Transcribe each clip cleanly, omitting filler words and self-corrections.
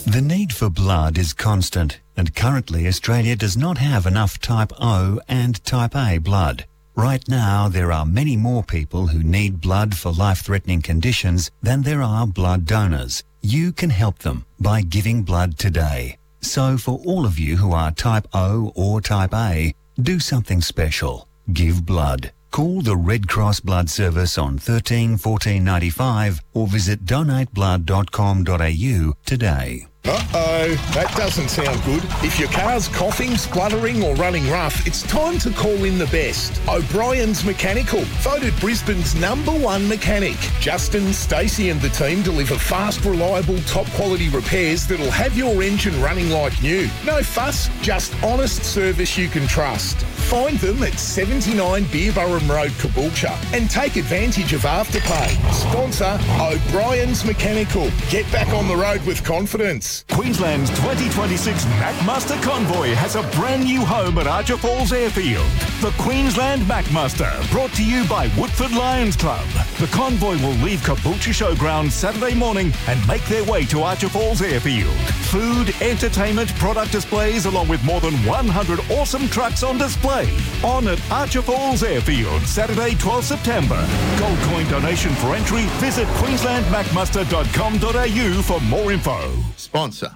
The need for blood is constant, and currently Australia does not have enough Type O and Type A blood. Right now, there are many more people who need blood for life-threatening conditions than there are blood donors. You can help them by giving blood today. So for all of you who are Type O or Type A, do something special. Give blood. Call the Red Cross Blood Service on 13 14 95 or visit donateblood.com.au today. Uh-oh, that doesn't sound good. If your car's coughing, spluttering or running rough, it's time to call in the best. O'Brien's Mechanical, voted Brisbane's #1 mechanic. Justin, Stacey and the team deliver fast, reliable, top-quality repairs that'll have your engine running like new. No fuss, just honest service you can trust. Find them at 79 Beerburrum Road, Caboolture, and take advantage of Afterpay. Sponsor O'Brien's Mechanical. Get back on the road with confidence. Queensland's 2026 Macmaster Convoy has a brand new home at Archer Falls Airfield. The Queensland Macmaster, brought to you by Woodford Lions Club. The convoy will leave Caboolture Showground Saturday morning and make their way to Archer Falls Airfield. Food, entertainment, product displays, along with more than 100 awesome trucks on display. On at Archer Falls Airfield, Saturday, 12 September. Gold coin donation for entry. Visit queenslandmacmaster.com.au for more info. Sponsor.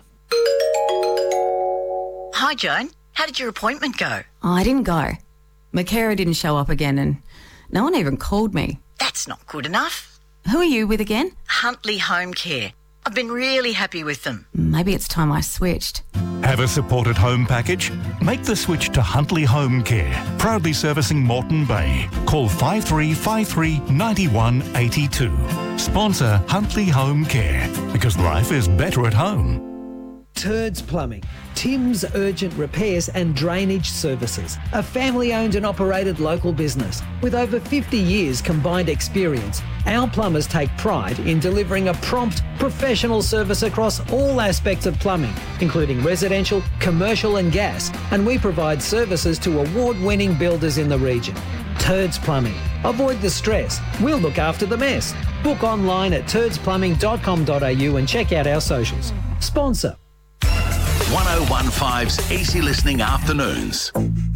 Hi, Joan. How did your appointment go? Oh, I didn't go. My carer didn't show up again and no one even called me. That's not good enough. Who are you with again? Huntley Home Care. I've been really happy with them. Maybe it's time I switched. Have a supported home package? Make the switch to Huntley Home Care, proudly servicing Moreton Bay. Call 5353 9182. Sponsor Huntley Home Care, because life is better at home. Turds Plumbing, Tim's Urgent Repairs and Drainage Services, a family-owned and operated local business. With over 50 years combined experience, our plumbers take pride in delivering a prompt, professional service across all aspects of plumbing, including residential, commercial and gas, and we provide services to award-winning builders in the region. Turds Plumbing. Avoid the stress. We'll look after the mess. Book online at turdsplumbing.com.au and check out our socials. Sponsor. 1015's Easy Listening Afternoons.